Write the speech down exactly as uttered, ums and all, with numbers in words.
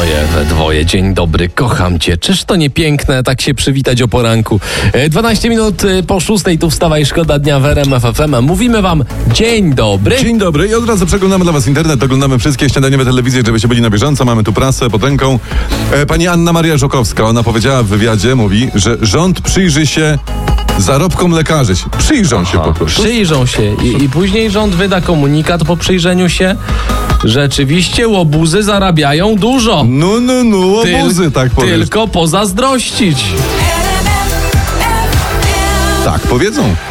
dwoje, we dwoje. Dzień dobry, kocham cię. Czyż to nie piękne, tak się przywitać o poranku? dwanaście minut po szóstej, tu wstawaj, szkoda dnia w R M F F M. Mówimy wam dzień dobry. Dzień dobry i od razu przeglądamy dla was internet, oglądamy wszystkie śniadaniowe telewizje, żebyście byli na bieżąco. Mamy tu prasę pod ręką. E, pani Anna Maria Żukowska, ona powiedziała w wywiadzie, mówi, że rząd przyjrzy się zarobkom lekarzy. Przyjrzą się po prostu. Przyjrzą się I, i później rząd wyda komunikat po przyjrzeniu się. Rzeczywiście łobuzy zarabiają dużo. No, no, no, łobuzy, Tyl, tak powiesz. Tylko pozazdrościć. Tak powiedzą.